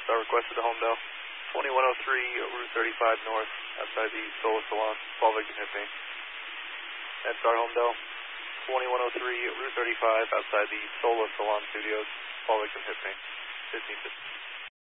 Star requested to Homedale. 2103 Route 35 North, outside the Solar Salon. 12 victim hit me. Star Homedale. 2103 Route 35, outside the Solar Salon Studios. 12 victim hit me. 1550.